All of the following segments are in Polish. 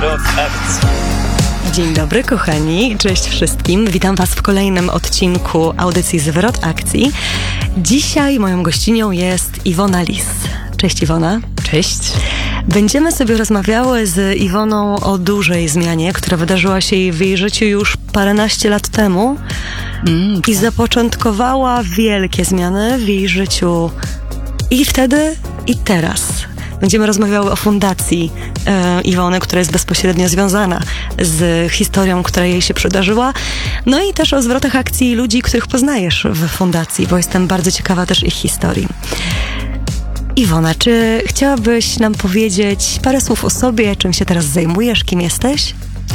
Zwrot akcji. Dzień dobry kochani, cześć wszystkim. Witam Was w kolejnym odcinku audycji Zwrot akcji. Dzisiaj moją gościnią jest Iwona Lis. Cześć Iwona. Cześć. Będziemy sobie rozmawiały z Iwoną o dużej zmianie, która wydarzyła się w jej życiu już paręnaście lat temu i zapoczątkowała wielkie zmiany w jej życiu i wtedy, i teraz. Będziemy rozmawiały o fundacji Iwony, która jest bezpośrednio związana z historią, która jej się przydarzyła. No i też o zwrotach akcji ludzi, których poznajesz w fundacji, bo jestem bardzo ciekawa też ich historii. Iwona, czy chciałabyś nam powiedzieć parę słów o sobie, czym się teraz zajmujesz, kim jesteś?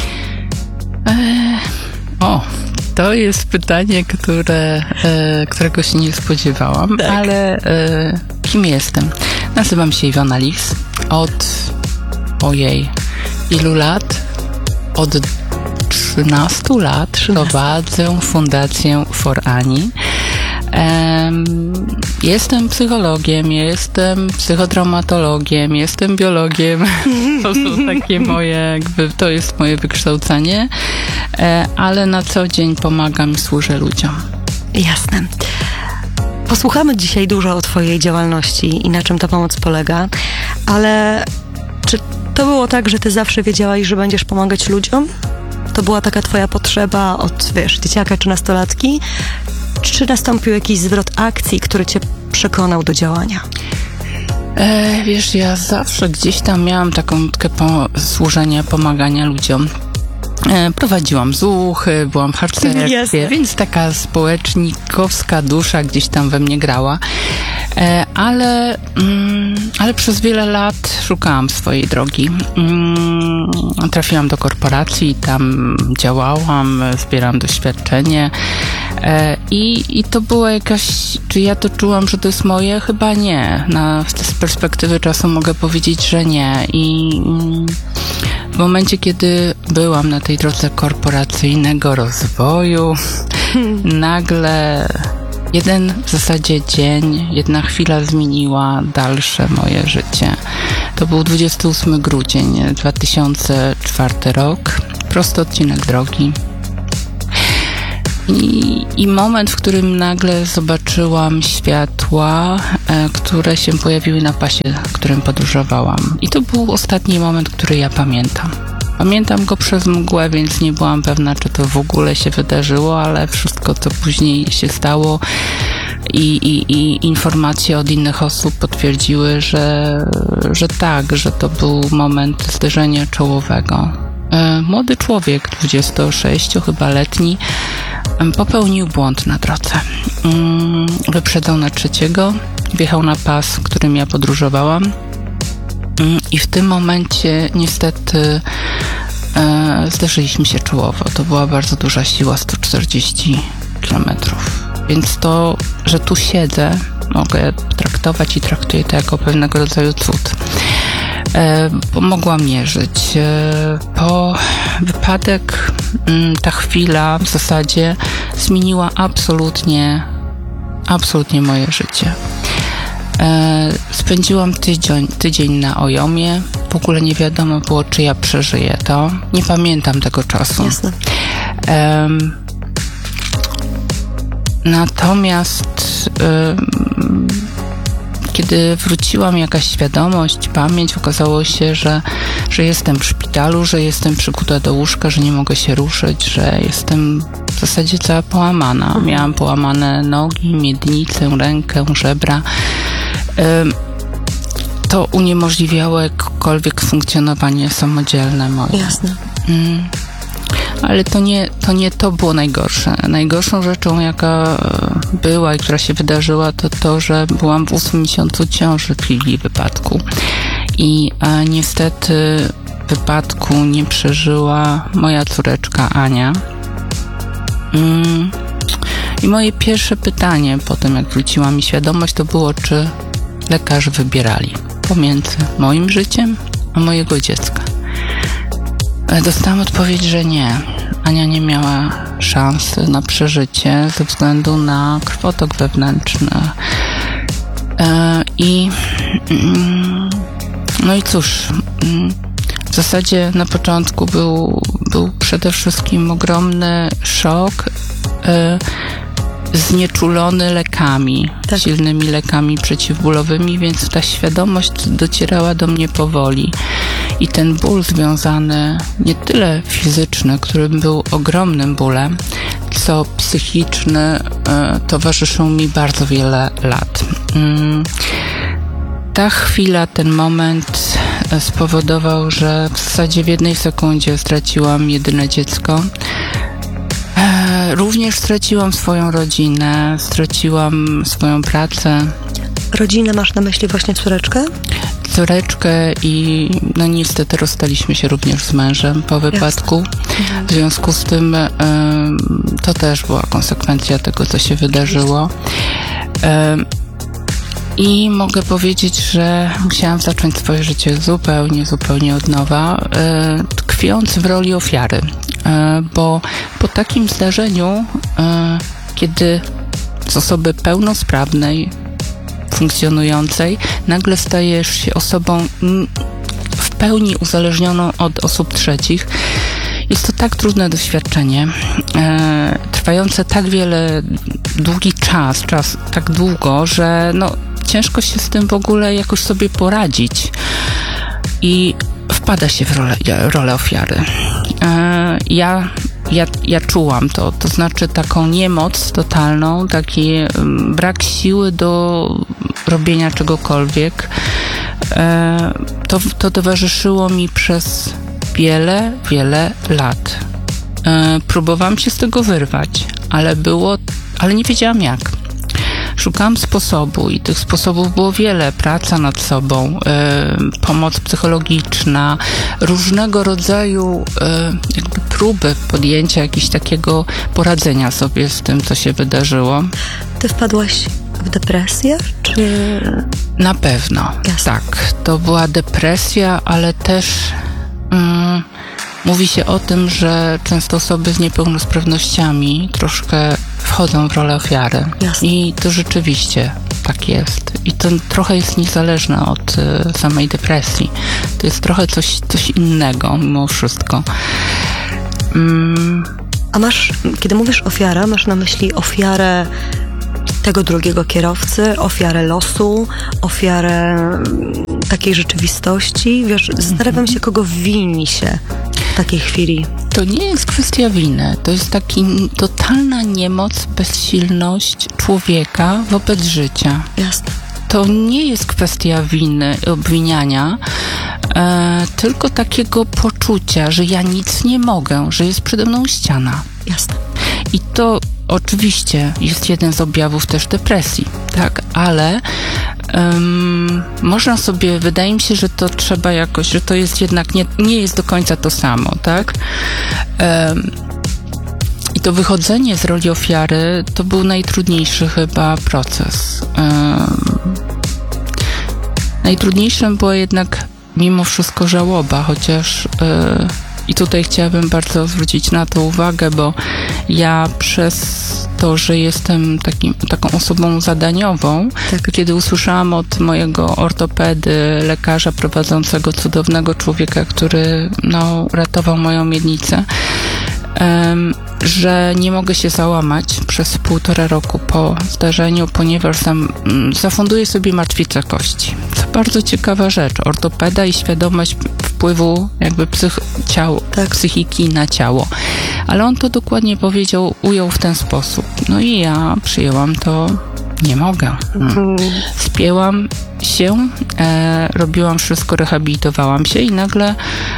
To jest pytanie, którego się nie spodziewałam, tak. Ale kim jestem? Nazywam się Iwona Lis. Od ilu lat? Od 13 lat prowadzę fundację For Ani. Jestem psychologiem, jestem psychotraumatologiem, jestem biologiem. To są takie moje, to jest moje wykształcenie, ale na co dzień pomagam i służę ludziom. Jasne. Posłuchamy dzisiaj dużo o twojej działalności i na czym ta pomoc polega, ale czy to było tak, że ty zawsze wiedziałaś, że będziesz pomagać ludziom? To była taka twoja potrzeba od, dzieciaka czy nastolatki? Czy nastąpił jakiś zwrot akcji, który cię przekonał do działania? Ja zawsze gdzieś tam miałam taką nutkę służenia, pomagania ludziom. Prowadziłam zuchy, byłam w harcerstwie, więc taka społecznikowska dusza gdzieś tam we mnie grała. Ale przez wiele lat szukałam swojej drogi. Trafiłam do korporacji, tam działałam, zbierałam doświadczenie i to była jakaś, czy ja to czułam, że to jest moje? Chyba nie. Z perspektywy czasu mogę powiedzieć, że nie. I w momencie, kiedy byłam na tej drodze korporacyjnego rozwoju, nagle jeden w zasadzie dzień, jedna chwila zmieniła dalsze moje życie. To był 28 grudzień 2004 rok, prosty odcinek drogi. I moment, w którym nagle zobaczyłam światła, które się pojawiły na pasie, którym podróżowałam. I to był ostatni moment, który ja pamiętam. Pamiętam go przez mgłę, więc nie byłam pewna, czy to w ogóle się wydarzyło, ale wszystko, co później się stało i informacje od innych osób potwierdziły, że tak, że to był moment zderzenia czołowego. Młody człowiek, 26 chyba letni, popełnił błąd na drodze. Wyprzedzał na trzeciego, wjechał na pas, którym ja podróżowałam i w tym momencie niestety zderzyliśmy się czołowo. To była bardzo duża siła, 140 kilometrów. Więc to, że tu siedzę, mogę traktować i traktuję to jako pewnego rodzaju cud. Pomogła mnie żyć. Po wypadek ta chwila w zasadzie zmieniła absolutnie moje życie. Spędziłam tydzień na Ojomie. W ogóle nie wiadomo było, czy ja przeżyję to. Nie pamiętam tego czasu. Jasne. Natomiast kiedy wróciłam jakaś świadomość, pamięć, okazało się, że jestem w szpitalu, że jestem przykuta do łóżka, że nie mogę się ruszyć, że jestem w zasadzie cała połamana. Miałam połamane nogi, miednicę, rękę, żebra. To uniemożliwiało jakiekolwiek funkcjonowanie samodzielne moje. Jasne. Ale to było najgorsze. Najgorszą rzeczą, jaka była i która się wydarzyła, to, że byłam w 8 miesiącu ciąży w chwili wypadku. I niestety wypadku nie przeżyła moja córeczka Ania. I moje pierwsze pytanie po tym, jak wróciła mi świadomość, to było, czy lekarze wybierali pomiędzy moim życiem a mojego dziecka. Dostałam odpowiedź, że nie. Ania nie miała szansy na przeżycie ze względu na krwotok wewnętrzny. No i cóż, W zasadzie na początku był przede wszystkim ogromny szok, znieczulony lekami, silnymi lekami przeciwbólowymi, więc ta świadomość docierała do mnie powoli. I ten ból związany, nie tyle fizyczny, który był ogromnym bólem, co psychiczny, towarzyszył mi bardzo wiele lat. Ta chwila, ten moment spowodował, że w zasadzie w jednej sekundzie straciłam jedyne dziecko. Również straciłam swoją rodzinę, straciłam swoją pracę. Rodzinę masz na myśli właśnie córeczkę? Córeczkę i no niestety rozstaliśmy się również z mężem po wypadku. W związku z tym to też była konsekwencja tego, co się wydarzyło. I mogę powiedzieć, że musiałam zacząć swoje życie zupełnie od nowa, tkwiąc w roli ofiary. Bo po takim zdarzeniu, kiedy z osoby pełnosprawnej, funkcjonującej, nagle stajesz się osobą w pełni uzależnioną od osób trzecich, jest to tak trudne doświadczenie, trwające tak długi czas tak długo, że no, ciężko się z tym w ogóle jakoś sobie poradzić i wpada się w rolę ofiary. Ja czułam to znaczy taką niemoc totalną, taki brak siły do robienia czegokolwiek. To towarzyszyło mi przez wiele lat. Próbowałam się z tego wyrwać, ale nie wiedziałam jak. Szukałam sposobu i tych sposobów było wiele. Praca nad sobą, pomoc psychologiczna, różnego rodzaju jakby próby podjęcia jakiegoś takiego poradzenia sobie z tym, co się wydarzyło. Ty wpadłaś w depresję, czy... Na pewno, tak. To była depresja, ale też mówi się o tym, że często osoby z niepełnosprawnościami troszkę wchodzą w rolę ofiary. Jasne. I to rzeczywiście tak jest. I to trochę jest niezależne od samej depresji. To jest trochę coś innego mimo wszystko. A kiedy mówisz ofiara, masz na myśli ofiarę tego drugiego kierowcy, ofiarę losu, ofiarę takiej rzeczywistości? Wiesz, zastanawiam się, kogo wini się w takiej chwili. To nie jest kwestia winy. To jest totalna niemoc, bezsilność człowieka wobec życia. Jasne. To nie jest kwestia winy, obwiniania, tylko takiego poczucia, że ja nic nie mogę, że jest przede mną ściana. Jasne. I to oczywiście jest jeden z objawów też depresji, tak, ale można sobie, wydaje mi się, że to trzeba jakoś, że to jest jednak, nie jest do końca to samo, tak? I to wychodzenie z roli ofiary to był najtrudniejszy chyba proces. Najtrudniejszym była jednak mimo wszystko żałoba, chociaż i tutaj chciałabym bardzo zwrócić na to uwagę, bo ja przez to, że jestem taką osobą zadaniową, kiedy usłyszałam od mojego ortopedy, lekarza prowadzącego cudownego człowieka, który ratował moją miednicę, że nie mogę się załamać przez 1,5 roku po zdarzeniu, ponieważ zafunduję sobie martwicę kości. To bardzo ciekawa rzecz. Ortopeda i świadomość wpływu jakby psychiki na ciało. Ale on to dokładnie ujął w ten sposób. No i ja przyjęłam to, nie mogę. Spięłam się, robiłam wszystko, rehabilitowałam się i nagle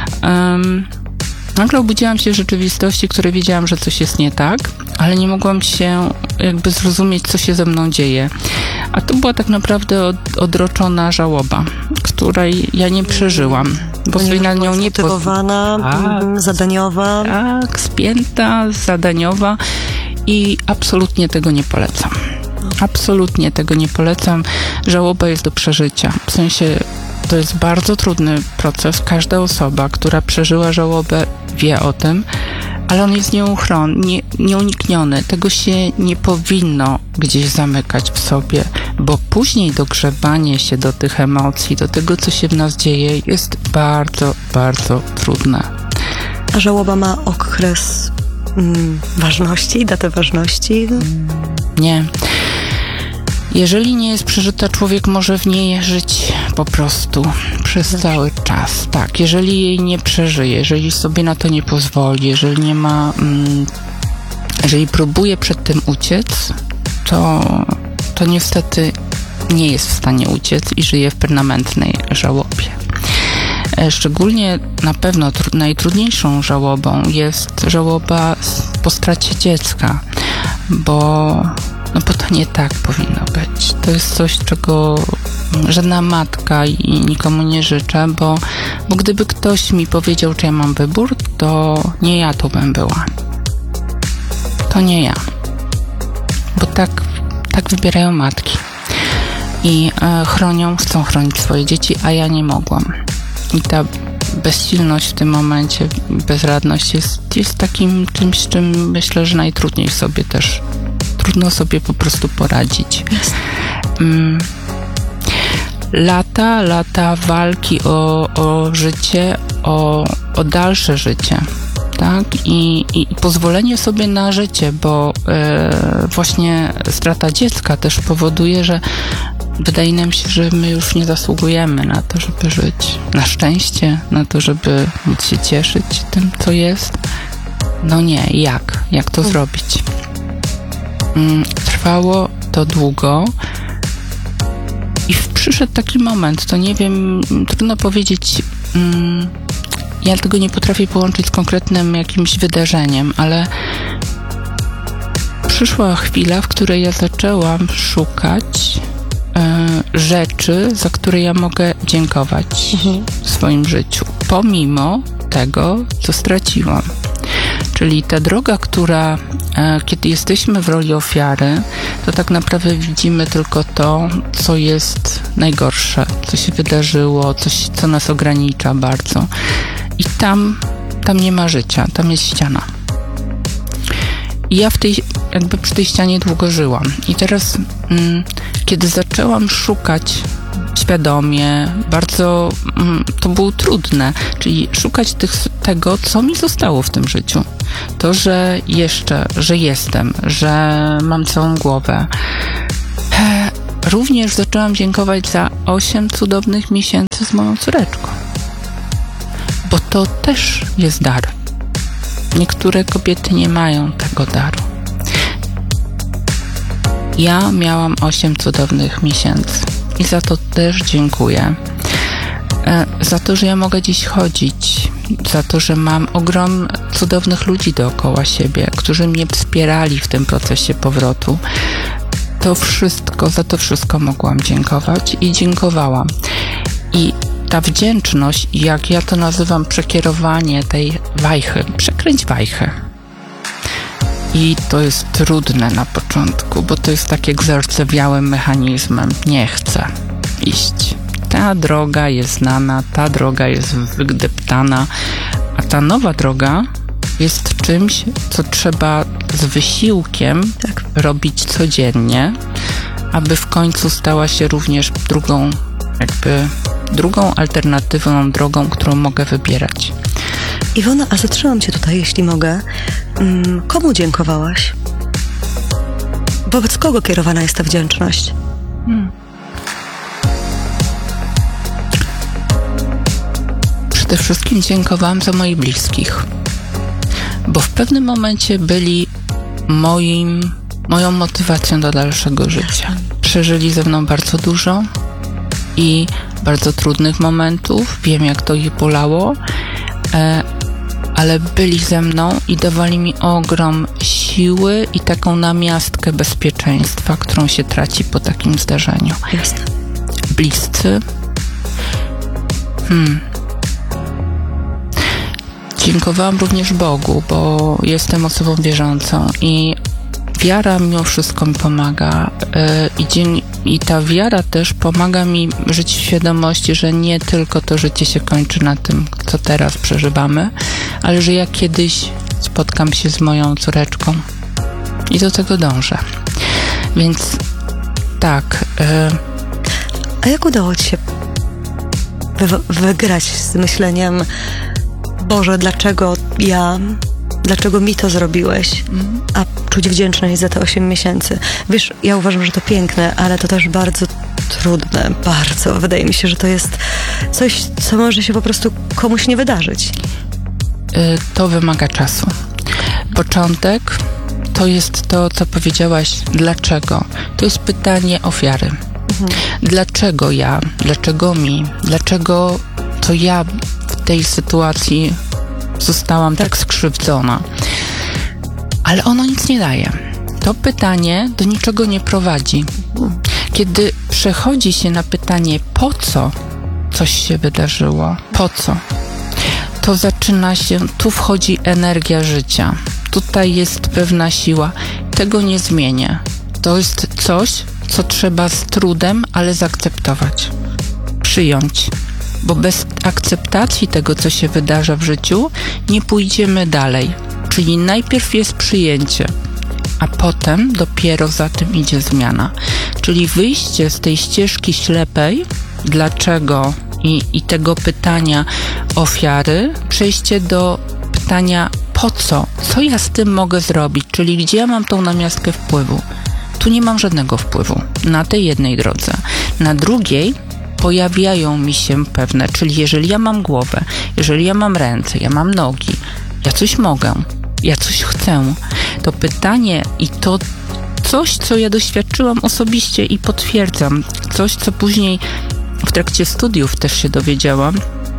obudziłam się w rzeczywistości, w której wiedziałam, że coś jest nie tak, ale nie mogłam się jakby zrozumieć, co się ze mną dzieje. A to była tak naprawdę odroczona żałoba, której ja nie przeżyłam, bo sobie na nią nie zadaniowa. Tak, spięta, zadaniowa i absolutnie tego nie polecam. Absolutnie tego nie polecam. Żałoba jest do przeżycia. W sensie to jest bardzo trudny proces. Każda osoba, która przeżyła żałobę, wie o tym, ale on jest nieunikniony. Tego się nie powinno gdzieś zamykać w sobie. bo później dogrzebanie się do tych emocji, do tego, co się w nas dzieje, jest bardzo, bardzo trudne. A żałoba ma okres ważności, datę ważności? Nie. Jeżeli nie jest przeżyta, człowiek może w niej żyć po prostu przez cały czas. Tak, jeżeli jej nie przeżyje, jeżeli sobie na to nie pozwoli, jeżeli nie ma, jeżeli próbuje przed tym uciec, to niestety nie jest w stanie uciec i żyje w permanentnej żałobie. Szczególnie na pewno najtrudniejszą żałobą jest żałoba po stracie dziecka, bo to nie tak powinno być. To jest coś, czego żadna matka i nikomu nie życzę, bo gdyby ktoś mi powiedział, czy ja mam wybór, to nie ja tu bym była. To nie ja. Bo tak wybierają matki. I chcą chronić swoje dzieci, a ja nie mogłam. I ta bezsilność w tym momencie, bezradność jest takim czymś, z czym myślę, że najtrudniej sobie też, trudno sobie po prostu poradzić. Lata walki o życie, o dalsze życie, tak? I pozwolenie sobie na życie, bo właśnie strata dziecka też powoduje, że wydaje nam się, że my już nie zasługujemy na to, żeby żyć. Na szczęście, na to, żeby móc się cieszyć tym, co jest. No nie, jak to zrobić? Trwało to długo i przyszedł taki moment, to nie wiem, trudno powiedzieć, ja tego nie potrafię połączyć z konkretnym jakimś wydarzeniem, ale przyszła chwila, w której ja zaczęłam szukać rzeczy, za które ja mogę dziękować w swoim życiu, pomimo tego, co straciłam. Czyli ta droga, która, kiedy jesteśmy w roli ofiary, to tak naprawdę widzimy tylko to, co jest najgorsze, co się wydarzyło, coś, co nas ogranicza bardzo. I tam nie ma życia, tam jest ściana. I ja przy tej ścianie długo żyłam. I teraz, kiedy zaczęłam szukać świadomie, bardzo to było trudne, czyli szukać tego, co mi zostało w tym życiu. To, że jestem, że mam całą głowę. Również zaczęłam dziękować za 8 cudownych miesięcy z moją córeczką. Bo to też jest dar. Niektóre kobiety nie mają tego daru. Ja miałam 8 cudownych miesięcy i za to też dziękuję. Za to, że ja mogę dziś chodzić, za to, że mam ogrom cudownych ludzi dookoła siebie, którzy mnie wspierali w tym procesie powrotu. Za to wszystko mogłam dziękować i dziękowałam. I ta wdzięczność, jak ja to nazywam, przekierowanie tej wajchy, przekręć wajchę. I to jest trudne na początku, bo to jest tak jak zardzewiałym mechanizmem. Nie chcę iść. Ta droga jest znana, ta droga jest wydeptana, a ta nowa droga jest czymś, co trzeba z wysiłkiem robić codziennie, aby w końcu stała się również drugą alternatywną drogą, którą mogę wybierać. Iwona, a zatrzymam cię tutaj, jeśli mogę. Komu dziękowałaś? Wobec kogo kierowana jest ta wdzięczność? Przede wszystkim dziękowałam za moich bliskich, bo w pewnym momencie byli moją motywacją do dalszego życia. Przeżyli ze mną bardzo dużo i bardzo trudnych momentów. Wiem, jak to ich bolało, ale byli ze mną i dawali mi ogrom siły i taką namiastkę bezpieczeństwa, którą się traci po takim zdarzeniu. Jasne. Bliscy. Dziękowałam również Bogu, bo jestem osobą wierzącą i wiara mimo wszystko mi pomaga i ta wiara też pomaga mi żyć w świadomości, że nie tylko to życie się kończy na tym, co teraz przeżywamy, ale że ja kiedyś spotkam się z moją córeczką i do tego dążę. Więc Tak. A jak udało ci się wygrać z myśleniem, Boże, dlaczego mi to zrobiłeś, a czuć wdzięczność za te 8 miesięcy? Wiesz, ja uważam, że to piękne, ale to też bardzo trudne, bardzo. Wydaje mi się, że to jest coś, co może się po prostu komuś nie wydarzyć. To wymaga czasu. Początek to jest to, co powiedziałaś, dlaczego? To jest pytanie ofiary. Dlaczego ja? Dlaczego mi? Dlaczego to ja w tej sytuacji zostałam tak skrzywdzona? Ale ono nic nie daje. To pytanie do niczego nie prowadzi. Kiedy przechodzi się na pytanie, po co coś się wydarzyło? Po co? To zaczyna się, tu wchodzi energia życia. Tutaj jest pewna siła. Tego nie zmienię. To jest coś, co trzeba z trudem, ale zaakceptować. Przyjąć. Bo bez akceptacji tego, co się wydarza w życiu, nie pójdziemy dalej. Czyli najpierw jest przyjęcie, a potem dopiero za tym idzie zmiana. Czyli wyjście z tej ścieżki ślepej, dlaczego i tego pytania ofiary, przejście do pytania po co? Co ja z tym mogę zrobić? Czyli gdzie ja mam tą namiastkę wpływu? Tu nie mam żadnego wpływu na tej jednej drodze. Na drugiej pojawiają mi się pewne, czyli jeżeli ja mam głowę, jeżeli ja mam ręce, ja mam nogi, ja coś mogę, ja coś chcę, to pytanie i to coś, co ja doświadczyłam osobiście i potwierdzam, coś, co później w trakcie studiów też się dowiedziałam,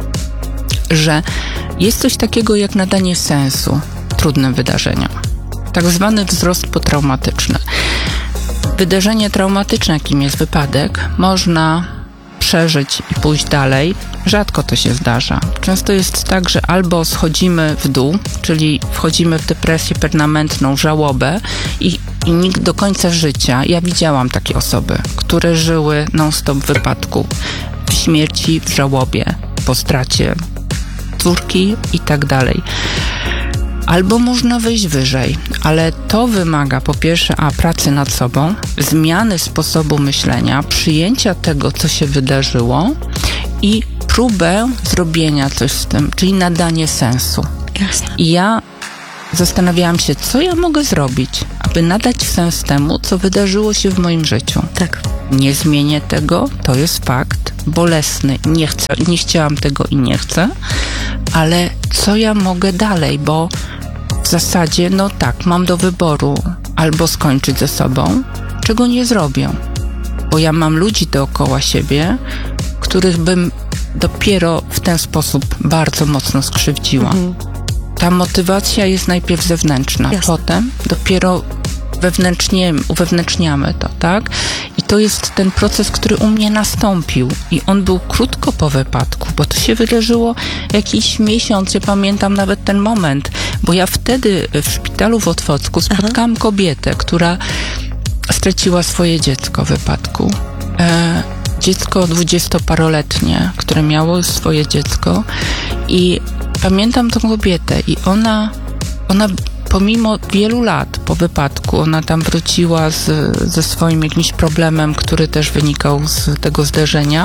że jest coś takiego jak nadanie sensu trudnym wydarzeniom. Tak zwany wzrost potraumatyczny. Wydarzenie traumatyczne, jakim jest wypadek, można przeżyć i pójść dalej. Rzadko to się zdarza. Często jest tak, że albo schodzimy w dół, czyli wchodzimy w depresję permanentną, żałobę i nikt do końca życia. Ja widziałam takie osoby, które żyły non-stop w wypadku, w śmierci, w żałobie, po stracie córki i tak dalej. Albo można wejść wyżej, ale to wymaga po pierwsze pracy nad sobą, zmiany sposobu myślenia, przyjęcia tego, co się wydarzyło i próbę zrobienia coś z tym, czyli nadanie sensu. Jasne. I ja zastanawiałam się, co ja mogę zrobić, aby nadać sens temu, co wydarzyło się w moim życiu. Tak. Nie zmienię tego, to jest fakt, bolesny, nie chciałam tego i nie chcę, ale co ja mogę dalej, bo w zasadzie, no tak, mam do wyboru albo skończyć ze sobą, czego nie zrobię, bo ja mam ludzi dookoła siebie, których bym dopiero w ten sposób bardzo mocno skrzywdziła. Ta motywacja jest najpierw zewnętrzna, potem dopiero uwewnętrzniamy to, tak? I to jest ten proces, który u mnie nastąpił i on był krótko po wypadku, bo to się wydarzyło jakiś miesiąc, ja pamiętam nawet ten moment, bo ja wtedy w szpitalu w Otwocku spotkałam kobietę, która straciła swoje dziecko w wypadku. Dziecko 20-paroletnie, które miało swoje dziecko i pamiętam tą kobietę i ona pomimo wielu lat po wypadku, ona tam wróciła ze swoim jakimś problemem, który też wynikał z tego zdarzenia.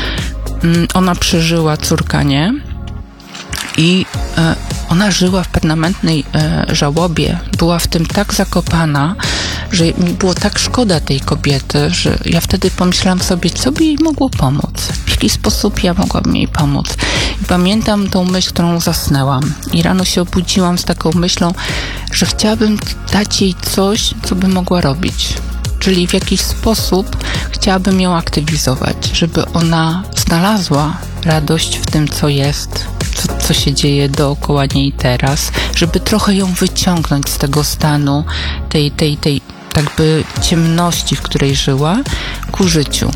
Ona przeżyła, córka nie. I ona żyła w permanentnej żałobie. Była w tym tak zakopana, że mi było tak szkoda tej kobiety, że ja wtedy pomyślałam sobie, co by jej mogło pomóc. W jaki sposób ja mogłabym jej pomóc. I pamiętam tą myśl, którą zasnęłam. I rano się obudziłam z taką myślą, że chciałabym dać jej coś, co by mogła robić. Czyli w jakiś sposób chciałabym ją aktywizować, żeby ona znalazła radość w tym, co jest, co się dzieje dookoła niej teraz, żeby trochę ją wyciągnąć z tego stanu, tej jakby ciemności, w której żyła, ku życiu.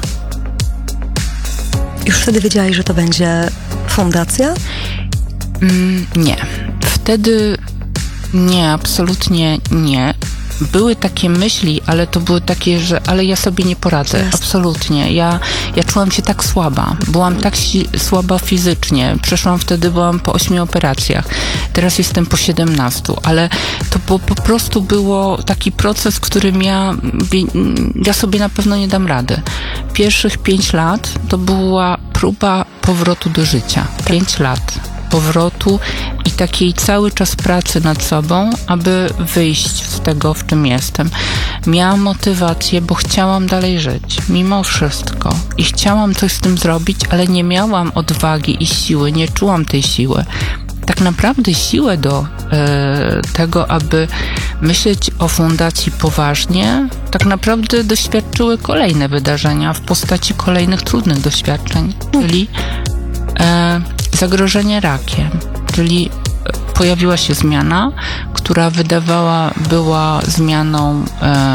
Już wtedy wiedziałaś, że to będzie fundacja? Nie. Wtedy nie, absolutnie nie. były takie myśli, ale to były takie, że ale ja sobie nie poradzę. Jasne. Absolutnie. Ja czułam się tak słaba. Byłam tak słaba fizycznie. Byłam po 8 operacjach. Teraz jestem po 17, ale to po prostu było taki proces, w którym ja sobie na pewno nie dam rady. Pierwszych 5 lat to była próba powrotu do życia. 5 lat powrotu i takiej cały czas pracy nad sobą, aby wyjść z tego, w czym jestem. Miałam motywację, bo chciałam dalej żyć, mimo wszystko. I chciałam coś z tym zrobić, ale nie miałam odwagi i siły, nie czułam tej siły. Tak naprawdę siłę do tego, aby myśleć o fundacji poważnie, tak naprawdę doświadczyły kolejne wydarzenia w postaci kolejnych trudnych doświadczeń, czyli zagrożenie rakiem, czyli pojawiła się zmiana, która była zmianą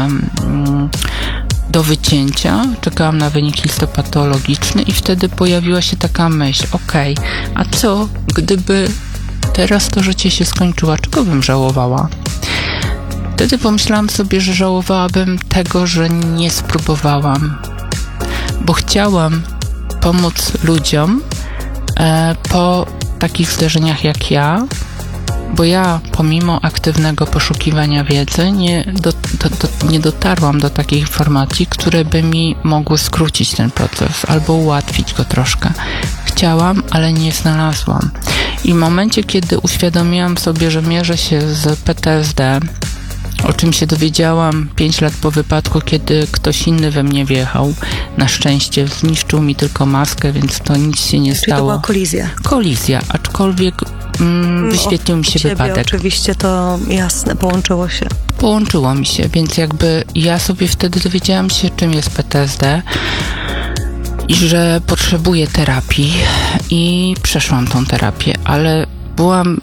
do wycięcia. Czekałam na wynik histopatologiczny i wtedy pojawiła się taka myśl, a co gdyby teraz to życie się skończyło, czego bym żałowała? Wtedy pomyślałam sobie, że żałowałabym tego, że nie spróbowałam, bo chciałam pomóc ludziom po takich zdarzeniach jak ja, bo ja pomimo aktywnego poszukiwania wiedzy nie dotarłam do takich informacji, które by mi mogły skrócić ten proces albo ułatwić go troszkę. Chciałam, ale nie znalazłam. I w momencie, kiedy uświadomiłam sobie, że mierzę się z PTSD, o czym się dowiedziałam 5 lat po wypadku, kiedy ktoś inny we mnie wjechał. Na szczęście zniszczył mi tylko maskę, więc to nic się nie stało. Czyli to była kolizja. Kolizja, aczkolwiek wyświetlił mi się wypadek. Oczywiście to jasne, połączyło się. Połączyło mi się, więc jakby ja sobie wtedy dowiedziałam się, czym jest PTSD i że potrzebuję terapii i przeszłam tą terapię, ale byłam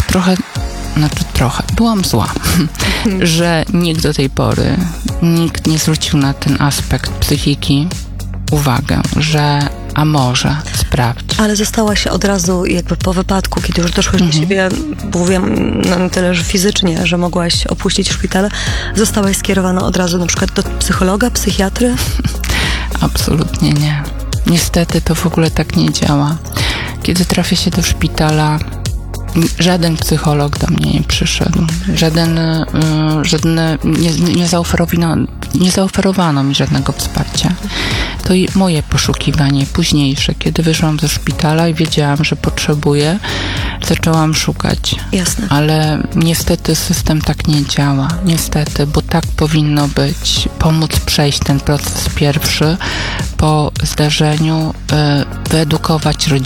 byłam zła, że nikt do tej pory, nikt nie zwrócił na ten aspekt psychiki uwagę, że a może sprawdź. Ale zostałaś od razu jakby po wypadku, kiedy już doszłaś do siebie, mówię na tyle, że fizycznie, że mogłaś opuścić szpital, zostałaś skierowana od razu na przykład do psychologa, psychiatry? Absolutnie nie. Niestety to w ogóle tak nie działa. Kiedy trafię się do szpitala, żaden psycholog do mnie nie przyszedł. Nie zaoferowano mi żadnego wsparcia. To i moje poszukiwanie późniejsze, kiedy wyszłam ze szpitala i wiedziałam, że potrzebuję, zaczęłam szukać. Jasne. Ale niestety system tak nie działa. Niestety, bo tak powinno być. Pomóc przejść ten proces pierwszy po zdarzeniu, wyedukować rodzinę.